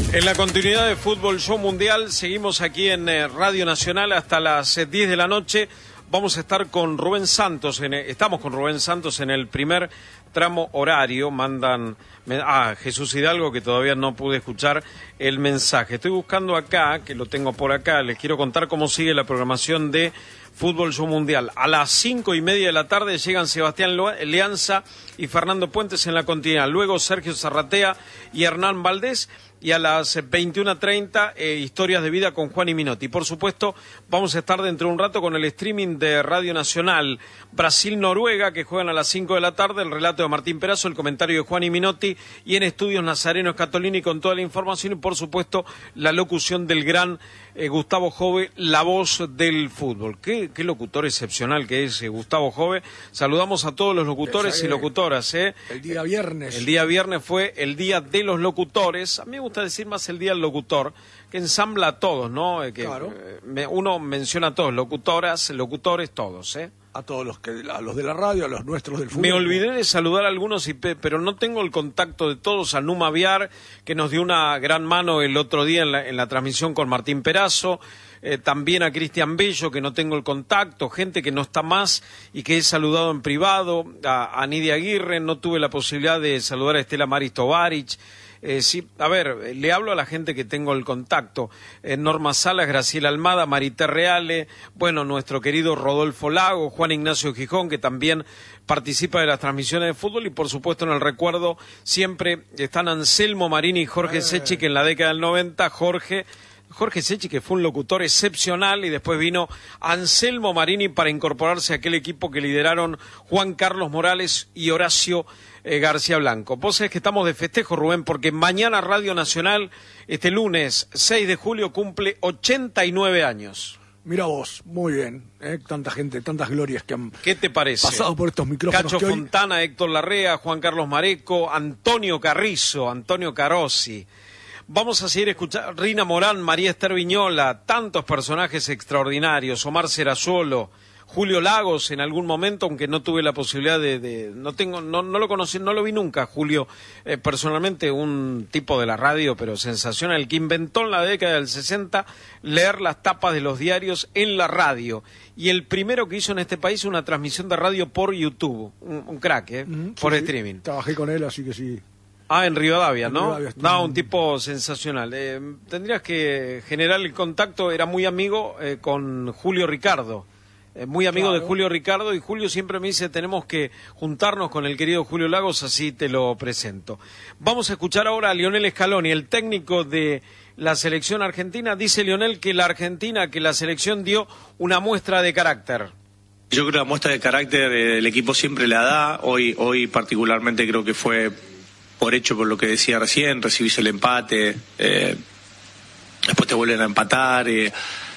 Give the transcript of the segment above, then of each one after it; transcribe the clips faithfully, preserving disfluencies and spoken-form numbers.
En la continuidad de Fútbol Show Mundial, seguimos aquí en eh, Radio Nacional hasta las eh, diez de la noche. Vamos a estar con Rubén Santos, en, eh, estamos con Rubén Santos en el primer tramo horario. Mandan me, ah, Jesús Hidalgo, que todavía no pude escuchar el mensaje. Estoy buscando acá, que lo tengo por acá, les quiero contar cómo sigue la programación de Fútbol Show Mundial. A las cinco y media de la tarde llegan Sebastián Leanza y Fernando Puentes en la continuidad. Luego Sergio Zarratea y Hernán Valdés. Y a las veintiuna treinta, eh, Historias de Vida con Juan y Minotti. Por supuesto, vamos a estar dentro de un rato con el streaming de Radio Nacional Brasil-Noruega, que juegan a las cinco de la tarde, el relato de Martín Perazo, el comentario de Juan y Minotti, y en Estudios Nazareno Scatolini con toda la información y, por supuesto, la locución del gran eh, Gustavo Jove, la voz del fútbol. Qué, qué locutor excepcional que es eh, Gustavo Jove. Saludamos a todos los locutores y locutoras. ¿eh? El día viernes. El día viernes fue el día de los locutores. A mí me gusta decir más el día del locutor, que ensambla a todos, ¿no? Que claro. eh, me, uno menciona a todos, locutoras, locutores, todos, ¿eh? A todos los que, a los de la radio, a los nuestros del fútbol. Me olvidé de saludar a algunos, y, pero no tengo el contacto de todos. A Numa Viar, que nos dio una gran mano el otro día en la, en la transmisión con Martín Perazo. Eh, también a Cristian Bello, que no tengo el contacto, gente que no está más y que he saludado en privado. A, a Nidia Aguirre, no tuve la posibilidad de saludar a Estela Maris Tovarich. Eh, sí, a ver, le hablo a la gente que tengo el contacto. Eh, Norma Salas, Graciela Almada, Marité Reale, bueno, nuestro querido Rodolfo Lago, Juan Ignacio Gijón, que también participa de las transmisiones de fútbol, y por supuesto en el recuerdo siempre están Anselmo Marini y Jorge eh. Sechi, que en la década del noventa, Jorge... Jorge Sechi, que fue un locutor excepcional, y después vino Anselmo Marini para incorporarse a aquel equipo que lideraron Juan Carlos Morales y Horacio eh, García Blanco. Vos sabés que estamos de festejo, Rubén, porque mañana Radio Nacional, este lunes seis de julio, cumple ochenta y nueve años. Mira vos, muy bien, ¿eh? Tanta gente, tantas glorias que han ¿Qué te parece? pasado por estos micrófonos. Cacho hoy... Fontana, Héctor Larrea, Juan Carlos Mareco, Antonio Carrizo, Antonio Carossi. Vamos a seguir escuchando Rina Morán, María Esther Viñola, tantos personajes extraordinarios, Omar Serazuolo, Julio Lagos en algún momento, aunque no tuve la posibilidad de, de no tengo, no, no lo conocí, no lo vi nunca, Julio, eh, personalmente un tipo de la radio, pero sensacional, el que inventó en la década del sesenta leer las tapas de los diarios en la radio, y el primero que hizo en este país una transmisión de radio por YouTube, un, un crack, eh, mm, por sí, streaming. Sí. Trabajé con él, así que sí. Ah, en Rivadavia, en ¿no? Rivadavia, no, un tipo sensacional. Eh, tendrías que generar el contacto, era muy amigo eh, con Julio Ricardo, eh, muy amigo claro. de Julio Ricardo, y Julio siempre me dice, tenemos que juntarnos con el querido Julio Lagos, así te lo presento. Vamos a escuchar ahora a Lionel Scaloni, el técnico de la selección argentina. Dice Lionel que la Argentina, que la selección dio una muestra de carácter. Yo creo que la muestra de carácter el equipo siempre la da, hoy, hoy particularmente creo que fue... por hecho por lo que decía recién, recibís el empate, eh, después te vuelven a empatar, eh,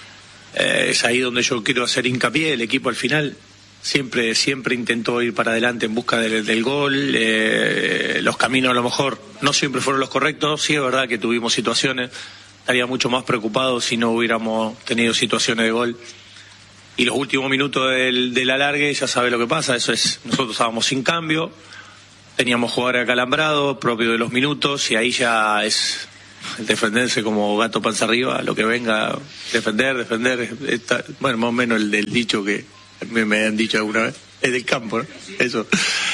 eh, es ahí donde yo quiero hacer hincapié. El equipo al final siempre siempre intentó ir para adelante en busca del, del gol, eh, los caminos a lo mejor no siempre fueron los correctos, sí es verdad que tuvimos situaciones, estaría mucho más preocupado si no hubiéramos tenido situaciones de gol. Y los últimos minutos del, del alargue ya sabe lo que pasa, eso es, nosotros estábamos sin cambio, teníamos jugadores acalambrados, propio de los minutos, y ahí ya es defenderse como gato panza arriba, lo que venga, defender, defender, está, bueno, más o menos el del dicho que me, me han dicho alguna vez, es del campo, ¿no? Eso.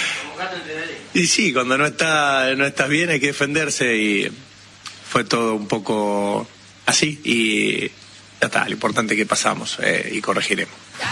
Y sí, cuando no está, no estás bien hay que defenderse, y fue todo un poco así, y ya está, lo importante es que pasamos eh, y corregiremos.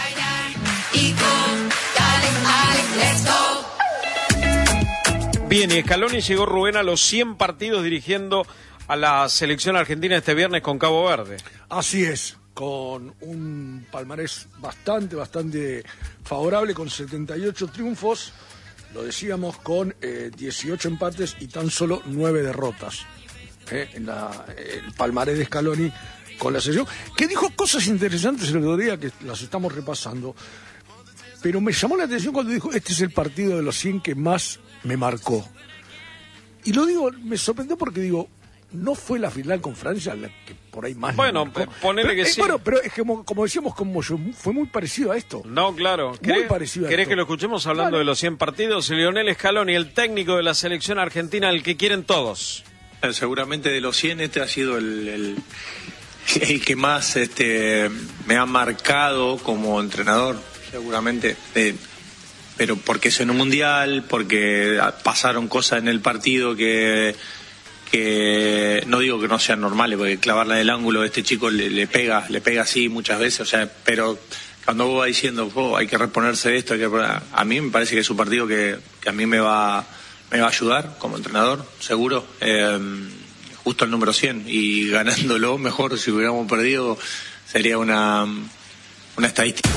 Bien, y Scaloni llegó, Rubén, a los cien partidos dirigiendo a la selección argentina este viernes con Cabo Verde. Así es, con un palmarés bastante, bastante favorable, con setenta y ocho triunfos, lo decíamos, con eh, dieciocho empates y tan solo nueve derrotas. Eh, en la, el palmarés de Scaloni con la selección, que dijo cosas interesantes el otro día que las estamos repasando, pero me llamó la atención cuando dijo, este es el partido de los cien que más me marcó. Y lo digo, me sorprendió porque digo, no fue la final con Francia la que por ahí más... Bueno, ponele que eh, sí. Bueno, pero es que como, como decíamos, como yo, fue muy parecido a esto. No, claro. Muy ¿Querés, parecido a ¿Querés esto. que lo escuchemos hablando claro. de los cien partidos? Lionel Scaloni, el técnico de la selección argentina, el que quieren todos. sea, seguramente de los cien este ha sido el, el, el que más este, me ha marcado como entrenador, seguramente. Eh, pero porque es en un mundial, porque pasaron cosas en el partido que, que no digo que no sean normales, porque clavarla del ángulo de este chico le, le pega, le pega así muchas veces, o sea, pero cuando vos vas diciendo, oh, hay que reponerse de esto, hay que reponer... a mí me parece que es un partido que, que a mí me va, me va a ayudar como entrenador, seguro, eh, justo el número cien, y ganándolo mejor, si hubiéramos perdido, sería una, una estadística.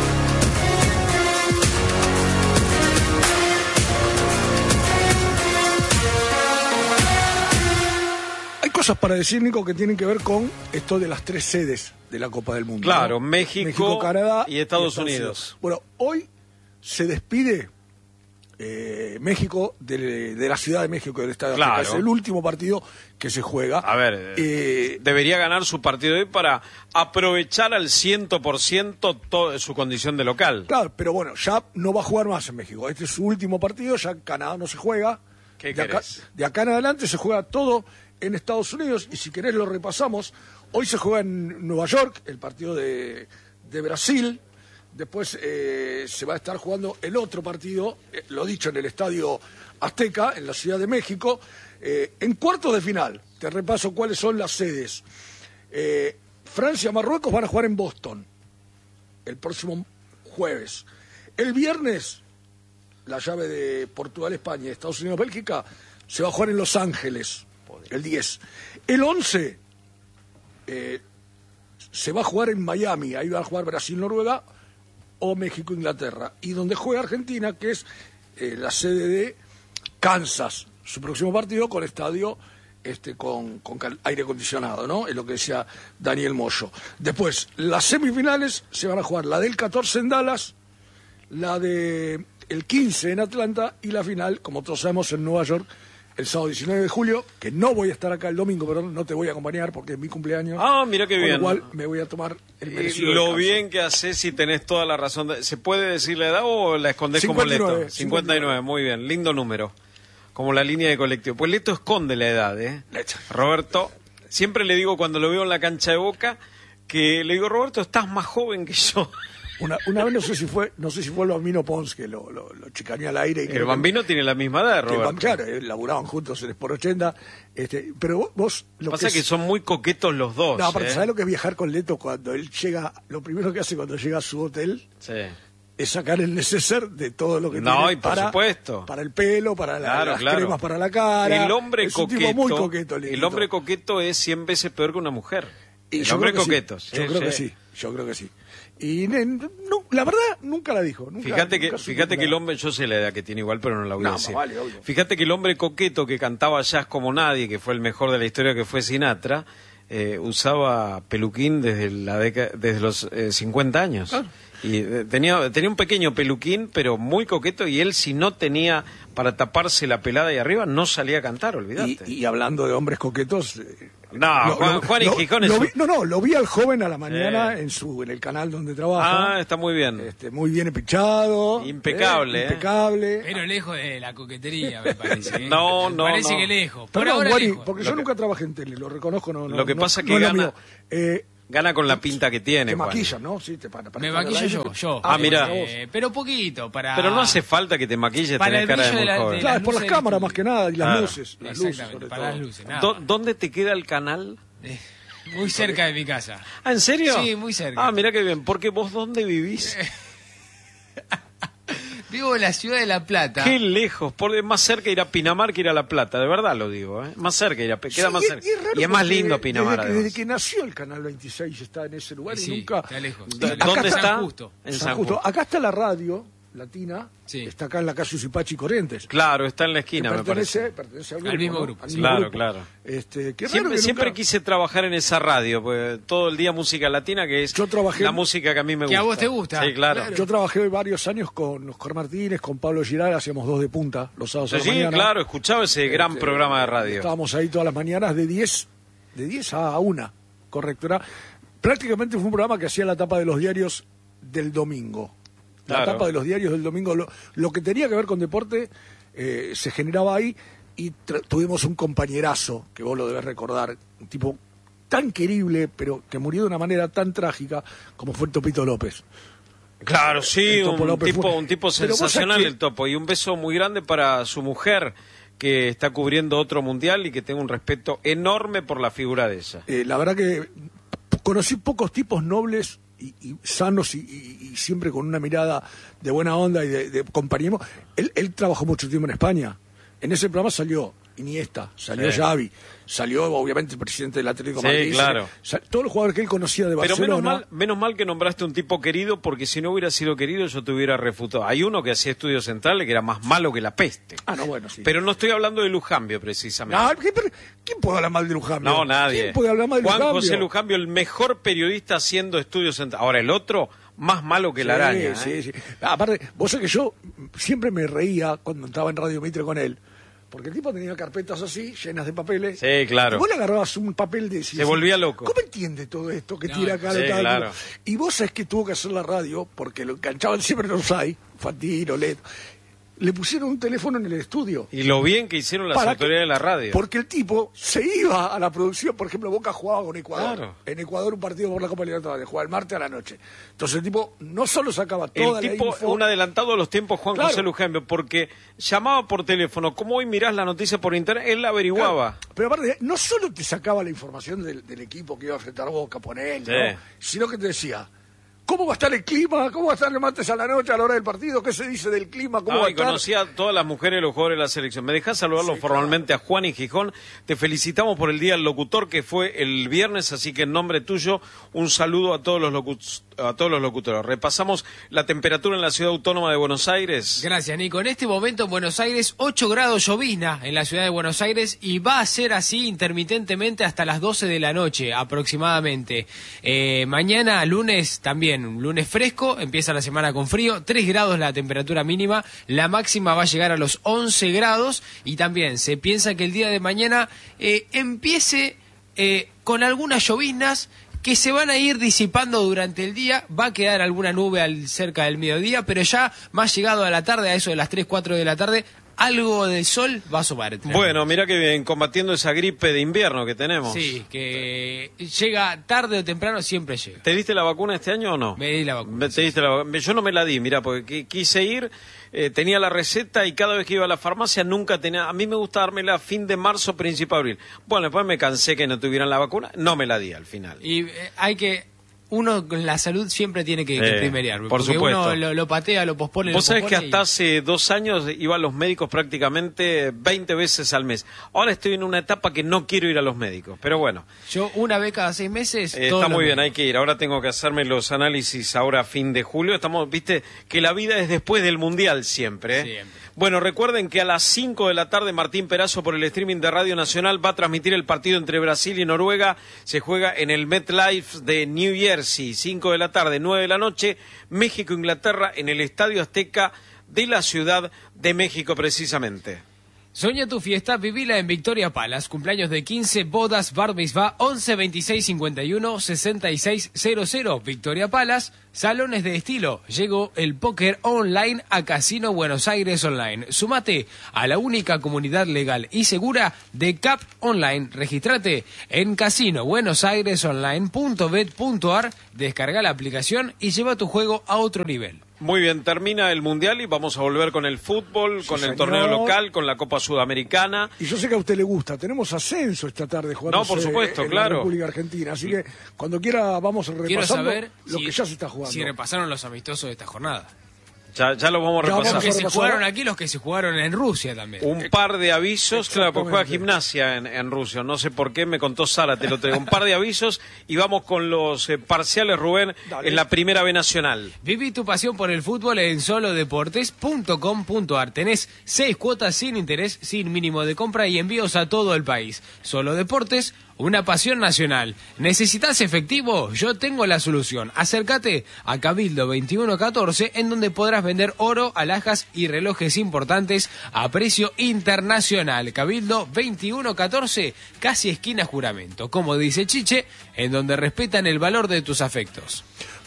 Cosas para decir, Nico, que tienen que ver con esto de las tres sedes de la Copa del Mundo. Claro, ¿no? México, México, Canadá y Estados, y Estados Unidos. Unidos. Bueno, hoy se despide eh, México de, de la Ciudad de México, del Estadio Claro. Azteca. Es el último partido que se juega. A ver, eh, debería ganar su partido de hoy para aprovechar al cien por ciento todo, su condición de local. Claro, pero bueno, ya no va a jugar más en México. Este es su último partido, ya en Canadá no se juega. ¿Qué de, acá, querés? de acá en adelante se juega todo en Estados Unidos, y si querés lo repasamos. Hoy se juega en Nueva York el partido de, de Brasil. Después eh, se va a estar jugando el otro partido, eh, lo dicho, en el Estadio Azteca, en la Ciudad de México. Eh, en cuartos de final, te repaso cuáles son las sedes. Eh, Francia, Marruecos van a jugar en Boston el próximo jueves. El viernes, la llave de Portugal, España, Estados Unidos, Bélgica, se va a jugar en Los Ángeles. El diez. El once eh, se va a jugar en Miami. Ahí va a jugar Brasil-Noruega o México-Inglaterra. Y donde juega Argentina, que es eh, la sede de Kansas. Su próximo partido con estadio este, con, con aire acondicionado, ¿no? Es lo que decía Daniel Moyo. Después, las semifinales se van a jugar la del catorce en Dallas, la de el quince en Atlanta y la final, como todos sabemos, en Nueva York, el sábado diecinueve de julio, que no voy a estar acá el domingo, pero no te voy a acompañar porque es mi cumpleaños. Ah, mira qué bien. Con lo cual me voy a tomar el merecido Y lo descanso. bien que haces, si tenés toda la razón. ¿Se puede decir la edad o la escondés cincuenta y nueve, como Leto? cincuenta y nueve, muy bien, lindo número. Como la línea de colectivo. Pues Leto esconde la edad, ¿eh? Leto. Roberto, siempre le digo cuando lo veo en la cancha de Boca, que le digo, Roberto, estás más joven que yo. Una, una vez no sé si fue no sé si fue el Bambino Pons que lo, lo, lo chicaneó al aire. Y El creo Bambino que, tiene la misma edad, que el Roberto. Bam- claro, eh, laburaban juntos en Sport ochenta. Este, pero vos, vos lo Pasa que, que es- son muy coquetos los dos. No, aparte, ¿eh? ¿sabés lo que es viajar con Leto cuando él llega? Lo primero que hace cuando llega a su hotel Sí. es sacar el neceser de todo lo que No, tiene y por para, supuesto. para el pelo, para la- Claro, las claro. cremas para la cara. El hombre es un coqueto, tipo muy coqueto, Leto. el hombre coqueto es cien veces peor que una mujer. Y el yo hombre creo que coqueto. sí, yo creo que sí, yo creo que sí. Y ne- no, la verdad nunca la dijo. Nunca, Fíjate que, nunca supe fíjate que el la- hombre, yo sé la edad que tiene igual, pero no la voy a No, decir. vale, obvio. Fíjate que el hombre coqueto que cantaba jazz como nadie, que fue el mejor de la historia, que fue Sinatra, eh, usaba peluquín desde la década, desde los eh, cincuenta años. Claro. Y eh, tenía, tenía un pequeño peluquín, pero muy coqueto, y él, si no tenía para taparse la pelada ahí arriba, no salía a cantar, olvídate. Y, y hablando de hombres coquetos. eh, No, lo- Juan, lo- Juan y lo- Gijón es lo un- vi- No, no, lo vi al joven a la mañana Sí. en su en el canal donde trabaja. Ah, está muy bien. Este, muy bien pichado. Impecable, eh, eh. impecable. Pero lejos de la coquetería, me parece. ¿eh? No, Me no, Parece no. que lejos. Por Perdón, ahora Guari, lejos. porque Lo yo que- nunca trabajé en tele, lo reconozco. No, no, Lo que no- pasa no que es lo gana- mío. Eh, Gana con la pinta que tiene, te Juan. maquillan, ¿no? Sí, te para, para Me estar maquillo al aire. yo, yo. Ah, mirá. Eh, pero poquito, para... Pero no hace falta que te maquilles, Para tenés el cara de brillo muy de la- joven. de Claro, es por las luces cámaras del- más que nada y las Claro. luces. Las luces, Exactamente, sobre para todo. las luces, nada ¿Dó- más. ¿Dónde te queda el canal? Eh, Muy cerca de mi casa. Ah, ¿en serio? Sí, muy cerca. Ah, mira qué bien. Porque vos, ¿dónde vivís? Vivo en la ciudad de La Plata. Qué lejos. Por, más cerca ir a Pinamar que ir a La Plata. De verdad lo digo, ¿eh? Más cerca ir a queda Sí, más y- cerca. y es raro Y es más porque lindo Pinamar, Desde que, además. desde que nació el Canal veintiséis está en ese lugar y Sí, nunca... está lejos. ¿Dó- Está lejos. ¿Dónde San está? Justo. En San San Justo. Justo. Acá está la radio latina, Sí. está acá en la calle Usipachi Corrientes. Claro, está en la Que esquina, me pertenece, parece. pertenece al, Al grupo, mismo ¿no? grupo, Al sí. mismo Claro, grupo. claro. Este, qué raro Siempre, que siempre nunca- quise trabajar en esa radio, pues, todo el día música latina, que es Yo trabajé- la música que a mí me Que gusta. a vos te gusta. Sí, claro. Claro. Yo trabajé varios años con Oscar Martínez, con Pablo Giral, hacíamos dos de punta los sábados a la Sí, mañana. claro, escuchaba ese gran Este, programa de radio. Estábamos ahí todas las mañanas de diez, de diez a una, correcto. Era, prácticamente fue un programa que hacía la tapa de los diarios del domingo. La Claro. tapa de los diarios del domingo. Lo, lo que tenía que ver con deporte eh, se generaba ahí y tra- tuvimos un compañerazo, que vos lo debes recordar, un tipo tan querible, pero que murió de una manera tan trágica como fue el Topito López. Claro, sí, El Topo un López tipo, fue- un tipo Pero vos sabés sensacional que- el Topo, y un beso muy grande para su mujer, que está cubriendo otro mundial y que tengo un respeto enorme por la figura de ella. Eh, la verdad que conocí pocos tipos nobles y, y sanos y, y- y siempre con una mirada de buena onda y de, de compañerismo. Él, él trabajó mucho tiempo en España. En ese programa salió Iniesta, salió Sí. Xavi, salió obviamente el presidente del Atlético de Sí, Madrid. claro. sal- todos los jugadores que él conocía de Pero Barcelona. menos mal, menos mal que nombraste un tipo querido, porque si no hubiera sido querido yo te hubiera refutado. Hay uno que hacía estudios centrales que era más malo que la peste. Ah, no, bueno, sí. Pero no estoy hablando de Lujambio, precisamente. No, ¿qué- pero ¿quién puede hablar mal de Lujambio? No, nadie. ¿Quién puede hablar mal de Juan Lujambio? José Lujambio, el mejor periodista haciendo estudios centrales. Ahora, el otro, más malo que la Sí, araña. sí, ¿eh? sí. Aparte, vos sabés que yo siempre me reía cuando entraba en Radio Mitre con él, porque el tipo tenía carpetas así, llenas de papeles. Sí, claro. Y vos le agarrabas un papel de... Se volvía loco. ¿Cómo entiende todo esto que No, tira acá? sí, lo tal, claro. lo- Y vos sabés que tuvo que hacer la radio, porque lo enganchaban siempre en los hay, Fantino, Leto. Le pusieron un teléfono en el estudio. Y lo bien que hicieron las Para autoridades que- de la radio. Porque el tipo se iba a la producción, por ejemplo, Boca jugaba con Ecuador. Claro. En Ecuador un partido por la Copa Libertadores, jugaba el martes a la noche. Entonces el tipo no solo sacaba toda El la tipo, info, un adelantado a los tiempos, Juan Claro. José Lujambio, porque llamaba por teléfono, como hoy mirás la noticia por internet, él la averiguaba. Claro, pero aparte, no solo te sacaba la información del, del equipo que iba a enfrentar Boca, poner, Sí. ¿no? Sino que te decía, ¿cómo va a estar el clima? ¿Cómo va a estar el martes a la noche a la hora del partido? ¿Qué se dice del clima? ¿Cómo No, va a y estar? conocía a todas las mujeres de los jugadores de la selección. Me dejás saludarlo Sí, formalmente a Juan y Gijón. Te felicitamos por el Día del Locutor, que fue el viernes, así que en nombre tuyo, un saludo a todos los, locu- a todos los locutores. Repasamos la temperatura en la Ciudad Autónoma de Buenos Aires. Gracias, Nico. En este momento en Buenos Aires, ocho grados llovizna en la ciudad de Buenos Aires y va a ser así intermitentemente hasta las doce de la noche aproximadamente. Eh, mañana, lunes, también un lunes fresco, empieza la semana con frío, tres grados la temperatura mínima, la máxima va a llegar a los once grados y también se piensa que el día de mañana eh, empiece eh, con algunas lloviznas que se van a ir disipando durante el día, va a quedar alguna nube al, cerca del mediodía, pero ya más llegado a la tarde, a eso de las tres, cuatro de la tarde, algo del sol va a asomar. Bueno, mirá que bien, combatiendo esa gripe de invierno que tenemos. Sí, que llega tarde o temprano, siempre llega. ¿Te diste la vacuna este año o no? Me di la vacuna. Me- ¿Te diste la vacu- Yo no me la di, mira, porque qui- quise ir, eh, tenía la receta y cada vez que iba a la farmacia nunca tenía... A mí me gusta dármela a fin de marzo, principio de abril. Bueno, después me cansé que no tuvieran la vacuna, no me la di al final. Y eh, hay que... Uno con la salud siempre tiene que, que Eh, primerear, por porque supuesto. uno lo, lo patea, lo pospone, Vos lo sabés que pospone hasta y- hace dos años iba a los médicos prácticamente veinte veces al mes. Ahora estoy en una etapa que no quiero ir a los médicos, pero bueno, Yo una vez cada seis meses... eh, todos está los muy bien, meses. hay que ir. Ahora tengo que hacerme los análisis ahora a fin de julio. Estamos, viste, que la vida es después del Mundial siempre. ¿eh? Siempre. Bueno, recuerden que a las cinco de la tarde Martín Perazo por el streaming de Radio Nacional va a transmitir el partido entre Brasil y Noruega. Se juega en el MetLife de New Jersey, cinco de la tarde, nueve de la noche. México-Inglaterra en el Estadio Azteca de la Ciudad de México precisamente. Soña tu fiesta, vivila en Victoria Palace, cumpleaños de quince, bodas, bar mitzvah, once veintiséis cincuenta y uno sesenta y seis cero cero. Victoria Palace, salones de estilo. Llegó el póker online a Casino Buenos Aires Online. Sumate a la única comunidad legal y segura de C A P Online. Regístrate en casino buenos aires online punto bet punto ar, descarga la aplicación y lleva tu juego a otro nivel. Muy bien, termina el Mundial y vamos a volver con el fútbol, Sí, con el señor. torneo local, con la Copa Sudamericana. Y yo sé que a usted le gusta. Tenemos ascenso esta tarde jugando No, por supuesto, en claro. la República Argentina. Así que cuando quiera vamos Quiero repasando saber lo si, que ya se está jugando. si repasaron los amistosos de esta jornada. Ya, ya lo vamos a Ya vamos repasar. Los que a se repasar. jugaron aquí, los que se jugaron en Rusia también. Un par de avisos, claro, porque juega Exactamente. gimnasia en, en Rusia, no sé por qué, me contó Sara, te lo traigo. Un par de avisos y vamos con los eh, parciales, Rubén, Dale. en la Primera B Nacional. Viví tu pasión por el fútbol en solo deportes punto com punto ar. Tenés seis cuotas sin interés, sin mínimo de compra y envíos a todo el país. Solo Deportes, una pasión nacional. ¿Necesitas efectivo? Yo tengo la solución. Acércate a Cabildo veintiuno catorce, en donde podrás vender oro, alhajas y relojes importantes a precio internacional. Cabildo veintiuno catorce, casi esquina Juramento. Como dice Chiche, en donde respetan el valor de tus afectos.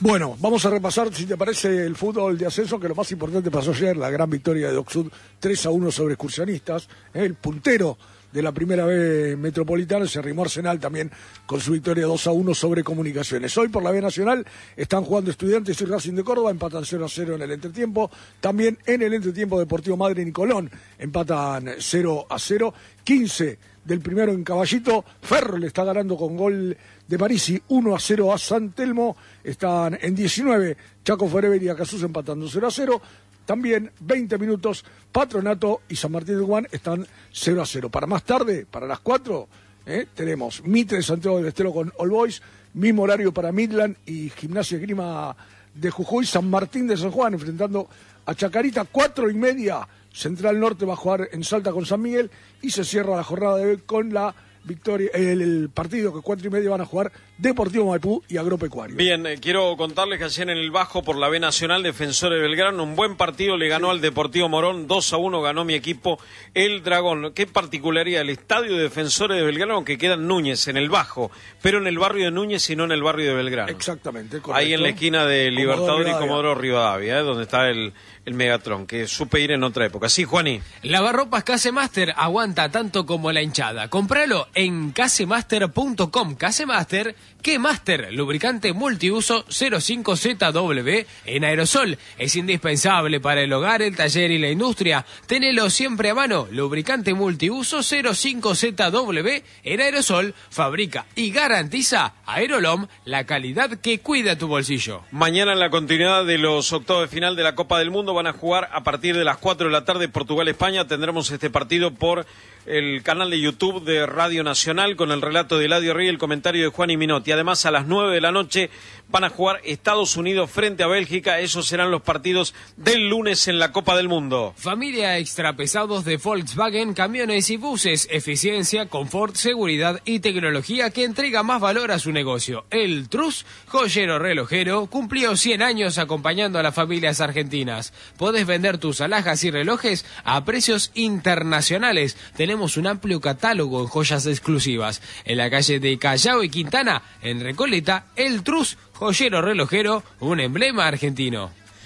Bueno, vamos a repasar, si te parece, el fútbol de ascenso, que lo más importante pasó ayer, la gran victoria de Docsud tres a uno sobre Excursionistas, ¿eh? El puntero de la primera B metropolitana, se arrimó Arsenal también con su victoria dos a uno sobre Comunicaciones. Hoy por la B Nacional están jugando Estudiantes y Racing de Córdoba, empatan cero a cero en el entretiempo. También en el entretiempo Deportivo Madryn y Colón empatan cero a cero. quince del primero en Caballito, Ferro le está ganando con gol de Parisi uno a cero a San Telmo. Están en diecinueve Chaco Forever y Acasús empatando cero a cero. También veinte minutos, Patronato y San Martín de Tucumán están cero a cero. Para más tarde, para las cuatro, ¿eh? tenemos Mitre de Santiago del Estero con All Boys, mismo horario para Midland y Gimnasia de Grima de Jujuy, San Martín de San Juan enfrentando a Chacarita, cuatro y media, Central Norte va a jugar en Salta con San Miguel y se cierra la jornada de hoy con la victoria, el, el partido que cuatro y media van a jugar Deportivo Maipú y Agropecuario. Bien, eh, quiero contarles que ayer en el Bajo por la B Nacional, Defensor de Belgrano, un buen partido, le ganó sí. al Deportivo Morón, dos a uno ganó mi equipo, el Dragón. Qué particularidad, el estadio de Defensores de Belgrano que queda en Núñez, en el Bajo, pero en el barrio de Núñez y no en el barrio de Belgrano. Exactamente, correcto. Ahí en la esquina de Libertador y Comodoro Rivadavia, eh, donde está el, el Megatron, que supe ir en otra época. Sí, Juaní. Lavarropas Casemaster aguanta tanto como la hinchada. Compralo en casemaster punto com. Casemaster, que Master, lubricante multiuso cero cinco Z W en aerosol. Es indispensable para el hogar, el taller y la industria. Tenelo siempre a mano. Lubricante multiuso cero cinco Z W en aerosol. Fabrica y garantiza Aerolom, la calidad que cuida tu bolsillo. Mañana en la continuidad de los octavos de final de la Copa del Mundo van a jugar a partir de las cuatro de la tarde Portugal-España. Tendremos este partido por el canal de YouTube de Radio Nacional con el relato de Eladio Rey y el comentario de Juan y Minotti. Además, a las nueve de la noche van a jugar Estados Unidos frente a Bélgica. Esos serán los partidos del lunes en la Copa del Mundo. Familia extrapesados de Volkswagen, camiones y buses. Eficiencia, confort, seguridad y tecnología que entrega más valor a su negocio. El Trus, joyero relojero, cumplió cien años acompañando a las familias argentinas. Podés vender tus alhajas y relojes a precios internacionales. Tenemos un amplio catálogo en joyas exclusivas. En la calle de Callao y Quintana, en Recoleta, El Trus, joyero relojero, un emblema argentino.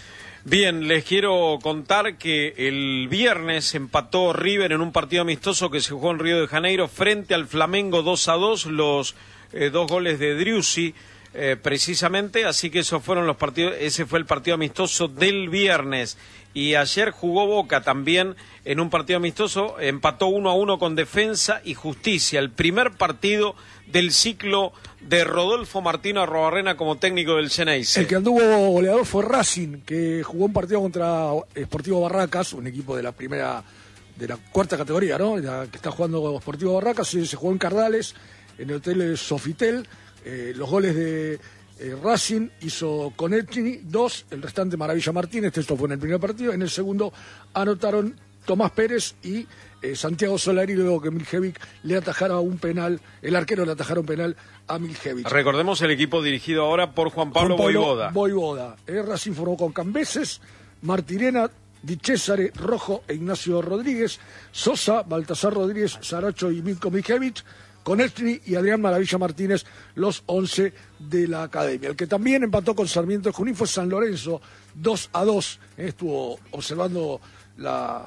Bien, les quiero contar que el viernes empató River en un partido amistoso que se jugó en Río de Janeiro frente al Flamengo dos a dos, los eh, dos goles de Driussi eh, precisamente, así que esos fueron los partidos, ese fue el partido amistoso del viernes. Y ayer jugó Boca también en un partido amistoso, empató uno a uno con Defensa y Justicia, el primer partido del ciclo de Rodolfo Martino Arrobarrena como técnico del Xeneize. El que anduvo goleador fue Racing, que jugó un partido contra Sportivo Barracas, un equipo de la primera, de la cuarta categoría, ¿no? La que está jugando Sportivo Barracas, se, se jugó en Cardales, en el hotel Sofitel, eh, los goles de Eh, Racing hizo con Etchini dos, el restante Maravilla Martínez, esto fue en el primer partido, en el segundo anotaron Tomás Pérez y eh, Santiago Solari, luego que Miljevic le atajara un penal, el arquero le atajara un penal a Miljevic. Recordemos el equipo dirigido ahora por Juan Pablo, Juan Pablo Voivoda. Voivoda. Eh, Racing formó con Cambeses, Martirena, Di Cesare, Rojo e Ignacio Rodríguez, Sosa, Baltasar Rodríguez, Saracho y Milko Miljevic, con Estri y Adrián Maravilla Martínez, los once de la academia. El que también empató con Sarmiento de Junín fue San Lorenzo, dos a dos. Eh, estuvo observando la,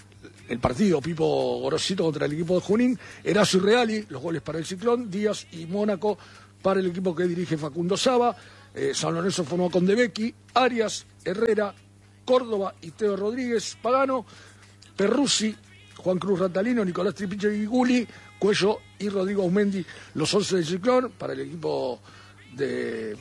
el partido Pipo Gorosito contra el equipo de Junín. Erazo y Reali, los goles para el Ciclón, Díaz y Mónaco para el equipo que dirige Facundo Saba. Eh, San Lorenzo formó con De Becchi, Arias, Herrera, Córdoba y Teo Rodríguez, Pagano, Perruzzi, Juan Cruz Ratalino, Nicolás Tripiche y Guli, Cuello y Rodrigo Aumendi, los once del Ciclón. Para el equipo de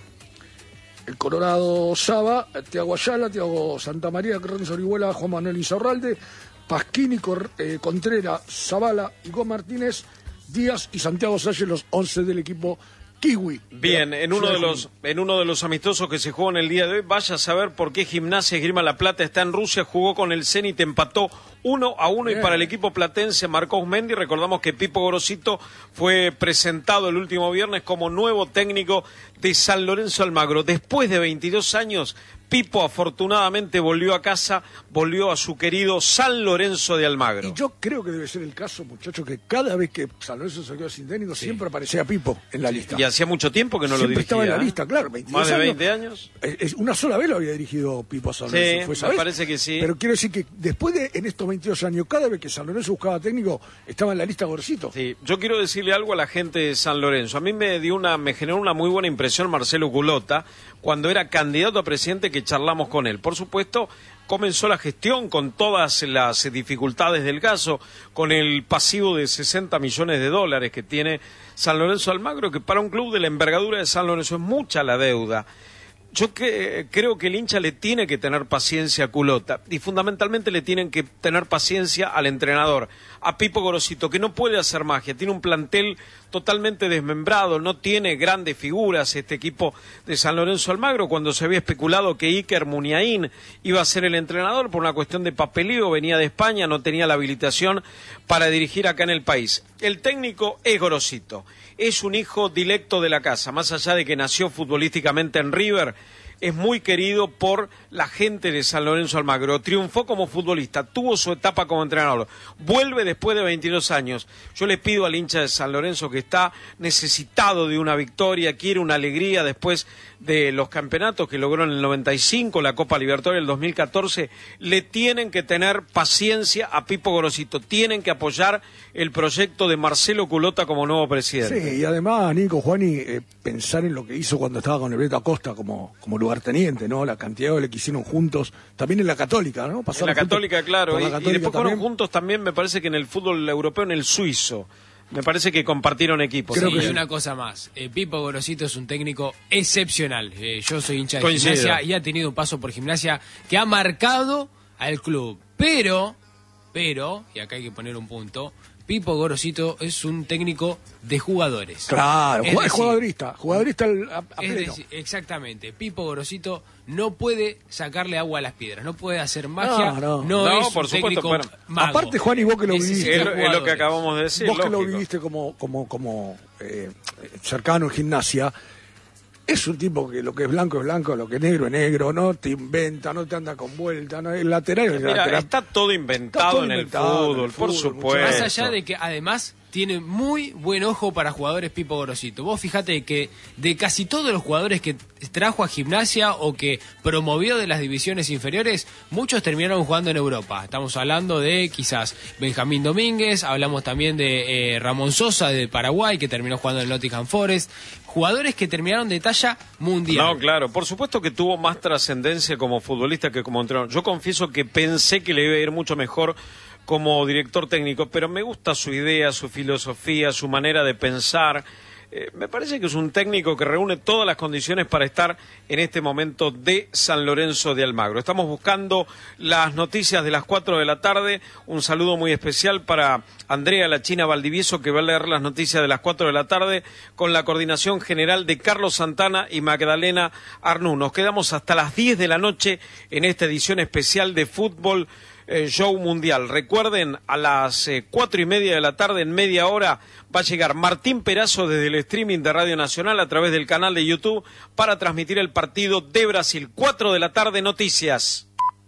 el Colorado Saba, Tiago Ayala, Tiago Santamaría, Renzo Orihuela, Juan Manuel Insaurralde, Pasquini, Cor, eh, Contreras, Zavala y Gómez Martínez, Díaz y Santiago Salle, los once del equipo Kiwi. Bien, en uno de los en uno de los amistosos que se jugó en el día de hoy, vaya a saber por qué Gimnasia Esgrima La Plata está en Rusia, jugó con el Zenit, empató uno a uno Bien. y para el equipo platense Marcos Mendy. Recordamos que Pipo Gorosito fue presentado el último viernes como nuevo técnico de San Lorenzo Almagro. Después de veintidós años, Pipo afortunadamente volvió a casa, volvió a su querido San Lorenzo de Almagro. Y yo creo que debe ser el caso, muchachos, que cada vez que San Lorenzo se quedó sin técnico, sí. siempre aparecía Pipo en la Sí. lista. Y hacía mucho tiempo que no siempre lo dirigía. estaba en la ¿eh? lista, claro. veintidós Más de años. veinte años. Eh, es- Una sola vez lo había dirigido Pipo a San Sí, Lorenzo. ¿fue esa me vez? parece que sí. Pero quiero decir que después de, en estos veintidós años, cada vez que San Lorenzo buscaba técnico, estaba en la lista Gorosito. Sí, yo quiero decirle algo a la gente de San Lorenzo. A mí me dio una, me generó una muy buena impresión Marcelo Culota cuando era candidato a presidente, que charlamos con él. Por supuesto, comenzó la gestión con todas las dificultades del caso, con el pasivo de sesenta millones de dólares que tiene San Lorenzo Almagro, que para un club de la envergadura de San Lorenzo es mucha la deuda. Yo que, creo que el hincha le tiene que tener paciencia a Culota y fundamentalmente le tienen que tener paciencia al entrenador, a Pipo Gorosito, que no puede hacer magia, tiene un plantel totalmente desmembrado, no tiene grandes figuras este equipo de San Lorenzo Almagro. Cuando se había especulado que Iker Muniain iba a ser el entrenador por una cuestión de papeleo, venía de España, no tenía la habilitación para dirigir acá en el país. El técnico es Gorosito, es un hijo directo de la casa, más allá de que nació futbolísticamente en River, es muy querido por la gente de San Lorenzo Almagro. Triunfó como futbolista, tuvo su etapa como entrenador, vuelve después de veintidós años. Yo le pido al hincha de San Lorenzo, que está necesitado de una victoria, quiere una alegría después de los campeonatos que logró en el noventa y cinco, la Copa Libertadores del dos mil catorce, le tienen que tener paciencia a Pipo Gorosito, tienen que apoyar el proyecto de Marcelo Culota como nuevo presidente. Sí, y además, Nico, Juani, eh, pensar en lo que hizo cuando estaba con el Beto Acosta como, como lugarteniente, ¿no? La cantidad de goles que hicieron juntos, también en la Católica, ¿no? En Pasaron la Católica, juntos claro, por y, la y Católica después fueron también. juntos también, me parece que en el fútbol europeo, en el suizo. Me parece que compartieron equipos. Creo Sí, que y sí. una cosa más, eh, Pipo Gorosito es un técnico excepcional. Eh, yo soy hincha de Coincido. Gimnasia y ha tenido un paso por Gimnasia que ha marcado al club. Pero, pero, y acá hay que poner un punto, Pipo Gorosito es un técnico de jugadores. Claro, Es es decir, jugadorista, jugadorista al- a, a Es pleno. decir, exactamente, Pipo Gorosito no puede sacarle agua a las piedras, no puede hacer magia, No, no, no. No, es por un supuesto, técnico bueno. mago. Aparte, Juan, y vos que lo Necesita viviste. Es lo, es lo que jugadores. acabamos de decir. Vos que lo lógico. viviste como, como, como eh, cercano en Gimnasia, es un tipo que lo que es blanco es blanco, lo que es negro es negro, no te inventa, no te anda con vuelta, no, el lateral es el Mira, lateral. está todo inventado, Está todo en, inventado el en fútbol, el por fútbol, supuesto. Más allá de que además tiene muy buen ojo para jugadores Pipo Gorosito. Vos fijate que de casi todos los jugadores que trajo a Gimnasia o que promovió de las divisiones inferiores, muchos terminaron jugando en Europa. Estamos hablando de quizás Benjamín Domínguez, hablamos también de eh, Ramón Sosa de Paraguay, que terminó jugando en el Nottingham Forest. Jugadores que terminaron de talla mundial. No, claro, por supuesto que tuvo más trascendencia como futbolista que como entrenador. Yo confieso que pensé que le iba a ir mucho mejor como director técnico, pero me gusta su idea, su filosofía, su manera de pensar. Eh, me parece que es un técnico que reúne todas las condiciones para estar en este momento de San Lorenzo de Almagro. Estamos buscando las noticias de las cuatro de la tarde. Un saludo muy especial para Andrea La China Valdivieso, que va a leer las noticias de las cuatro de la tarde con la coordinación general de Carlos Santana y Magdalena Arnú. Nos quedamos hasta las diez de la noche en esta edición especial de Fútbol Eh, Show Mundial. Recuerden, a las eh, cuatro y media de la tarde, en media hora, va a llegar Martín Perazo desde el streaming de Radio Nacional a través del canal de YouTube para transmitir el partido de Brasil. Cuatro de la tarde, noticias.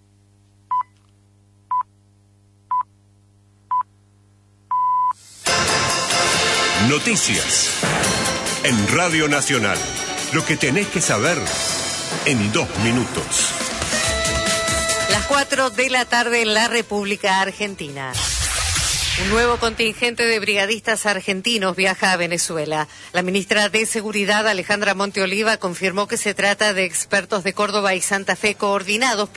Noticias en Radio Nacional. Lo que tenés que saber en dos minutos. Las cuatro de la tarde en la República Argentina. Un nuevo contingente de brigadistas argentinos viaja a Venezuela. La ministra de Seguridad, Alejandra Monteoliva, confirmó que se trata de expertos de Córdoba y Santa Fe coordinados